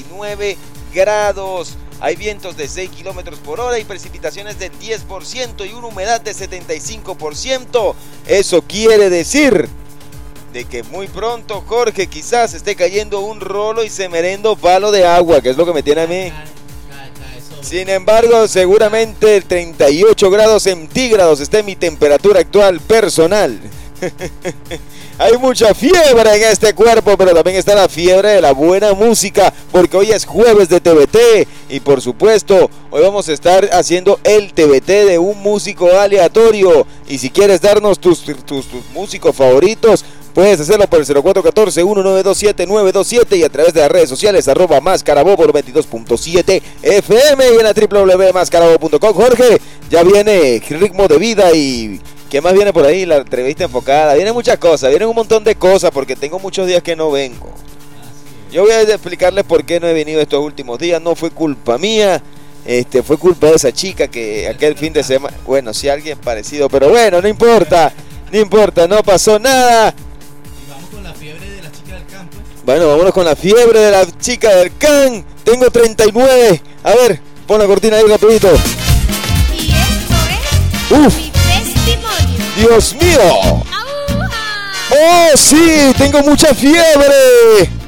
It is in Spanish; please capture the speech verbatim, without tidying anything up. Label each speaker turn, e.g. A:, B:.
A: veintinueve grados. Hay vientos de seis kilómetros por hora y precipitaciones de diez por ciento y una humedad de setenta y cinco por ciento. Eso quiere decir de que muy pronto, Jorge, quizás esté cayendo un rolo y semerendo palo de agua, que es lo que me tiene a mí. Sin embargo, seguramente treinta y ocho grados centígrados está mi temperatura actual personal. Hay mucha fiebre en este cuerpo, pero también está la fiebre de la buena música, porque hoy es jueves de T B T y por supuesto, hoy vamos a estar haciendo el T B T de un músico aleatorio. Y si quieres darnos tus, tus, tus músicos favoritos, puedes hacerlo por el cero cuatro uno cuatro, uno nueve dos siete, nueve dos siete y a través de las redes sociales, arroba Mascarabobo veintidós punto siete F M y en la doble u doble u doble u punto mascarabobo punto com. Jorge, ya viene Ritmo de Vida y... ¿qué más viene por ahí? La entrevista enfocada. Vienen muchas cosas, vienen un montón de cosas porque tengo muchos días que no vengo. Yo voy a explicarles por qué no he venido estos últimos días. No fue culpa mía, este, fue culpa de esa chica que aquel fin de semana... Bueno, sí, alguien parecido, pero bueno, no importa, no importa, no pasó nada.
B: Y vamos con la fiebre de la chica del campo.
A: Bueno, vámonos con la fiebre de la chica del can. Tengo treinta y nueve. A ver, pon la cortina ahí rapidito.
C: Y esto es...
A: Uf.
C: Mi testimonio.
A: Dios mío.
C: ¡Auja!
A: ¡Oh, sí! ¡Tengo mucha fiebre!